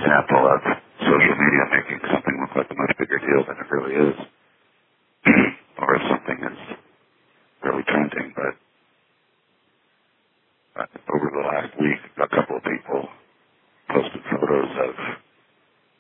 example of social media making something look like a much bigger deal than it really is. Or if something is really trending, but over the last week, a couple of people posted photos of